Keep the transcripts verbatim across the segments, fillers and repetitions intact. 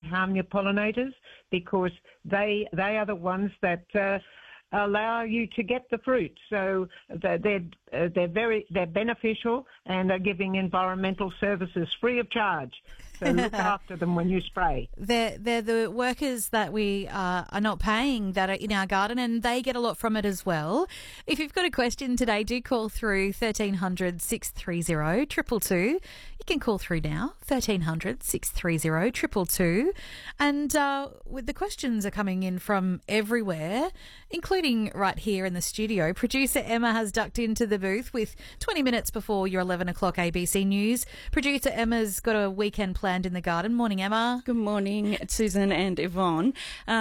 harm your pollinators, because they they are the ones that uh, allow you to get the fruit. So they're they're, uh, they're very they're beneficial, and are giving environmental services free of charge. So look after them when you spray. They're, they're the workers that we uh, are not paying that are in our garden, and they get a lot from it as well. If you've got a question today, do call through thirteen hundred, six three zero, two two two. You can call through now, thirteen hundred, six three zero, two two two. And uh, with the questions are coming in from everywhere, including right here in the studio. Producer Emma has ducked into the booth with twenty minutes before your eleven o'clock A B C News. Producer Emma's got a weekend planned in the garden. Morning, Emma. Good morning, Susan and Yvonne.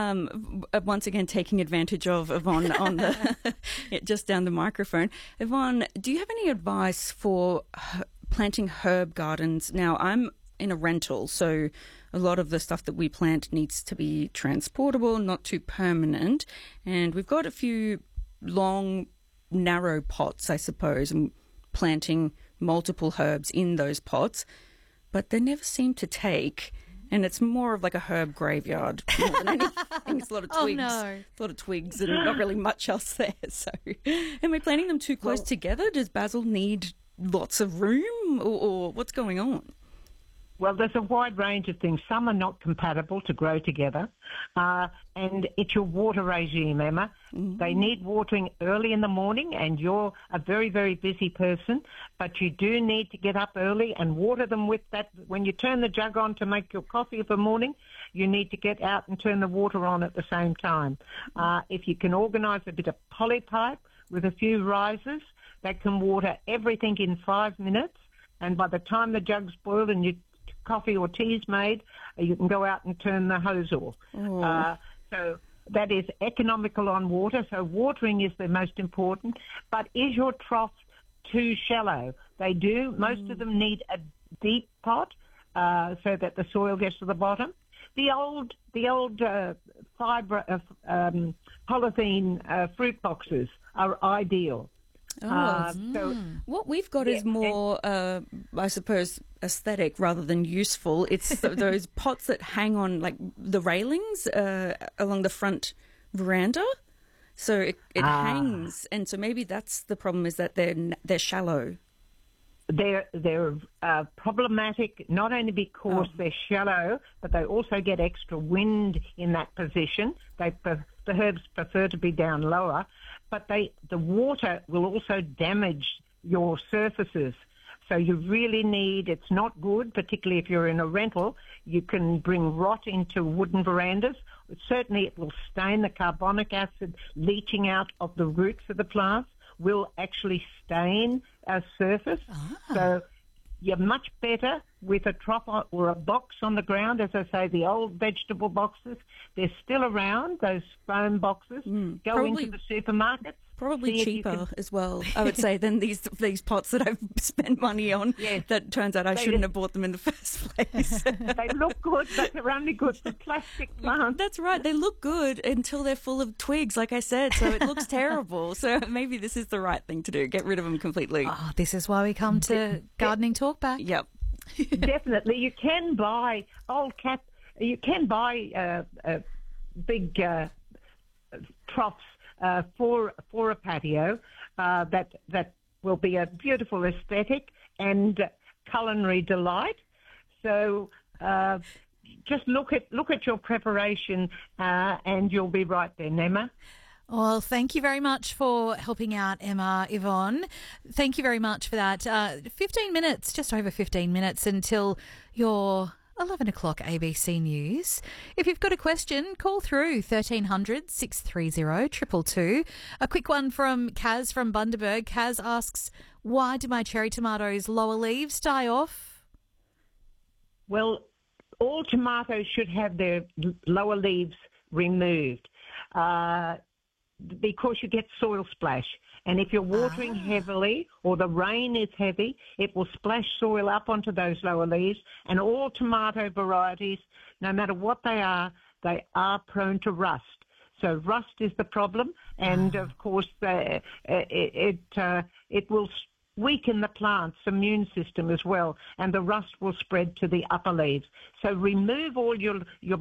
Um, once again, taking advantage of Yvonne on the just down the microphone. Yvonne, do you have any advice for planting herb gardens? Now, I'm in a rental, so a lot of the stuff that we plant needs to be transportable, not too permanent. And we've got a few long, narrow pots, I suppose, and planting multiple herbs in those pots, but they never seem to take. And it's more of like a herb graveyard more than anything. It's a lot of twigs, Oh, no. a lot of twigs, and not really much else there. So, am I planting them too close Well, together? Does basil need lots of room, or, or what's going on? Well, there's a wide range of things. Some are not compatible to grow together. Uh, and it's your water regime, Emma. Mm-hmm. They need watering early in the morning, and you're a very, very busy person. But you do need to get up early and water them with that. When you turn the jug on to make your coffee of the morning, you need to get out and turn the water on at the same time. Uh, if you can organise a bit of polypipe with a few risers, that can water everything in five minutes. And by the time the jug's boiled and your coffee or tea's made, you can go out and turn the hose off. Oh. Uh, so that is economical on water. So watering is the most important. But is your trough too shallow? They do. Most mm. of them need a deep pot uh, so that the soil gets to the bottom. The old, the old uh, fibre, uh, um, polythene uh, fruit boxes are ideal. Oh, Uh, so what we've got yeah, is more, uh, I suppose, aesthetic rather than useful. It's th- those pots that hang on like the railings uh, along the front veranda, so it, it Ah. hangs, and so maybe that's the problem, is that they're n- they're shallow. They're they're uh, problematic not only because Oh. they're shallow, but they also get extra wind in that position. They pre- the herbs prefer to be down lower, but they the water will also damage your surfaces. So you really need, it's not good, particularly if you're in a rental. You can bring rot into wooden verandas. Certainly it will stain. The carbonic acid leaching out of the roots of the plants will actually stain a surface. Ah. So you're much better with a trough or a box on the ground. As I say, the old vegetable boxes, they're still around, those foam boxes. Mm, Go probably- into the supermarkets. Probably See if you cheaper can- as well, I would say, than these these pots that I've spent money on. Yes. That turns out I They shouldn't just- have bought them in the first place. They look good, but they're only good for plastic plants. That's right. They look good until they're full of twigs, like I said, so it looks terrible. So maybe this is the right thing to do, get rid of them completely. Oh, this is why we come to Gardening Talk Back. Yep. Definitely, you can buy old cat. You can buy uh, uh, big uh, troughs uh, for for a patio uh, that that will be a beautiful aesthetic and culinary delight. So uh, just look at look at your preparation, uh, and you'll be right there, Emma. Well, thank you very much for helping out, Emma, Yvonne. Thank you very much for that. Uh, fifteen minutes, just over fifteen minutes until your eleven o'clock A B C News. If you've got a question, call through thirteen hundred, six three zero, two two two. A quick one from Kaz from Bundaberg. Kaz asks, why do my cherry tomatoes' lower leaves die off? Well, all tomatoes should have their l- lower leaves removed uh, because you get soil splash. And if you're watering Ah. heavily or the rain is heavy, it will splash soil up onto those lower leaves. And all tomato varieties, no matter what they are, they are prone to rust. So rust is the problem. And, of course, uh, it, it, uh, it will s- weaken the plant's immune system as well, and the rust will spread to the upper leaves. So remove all your your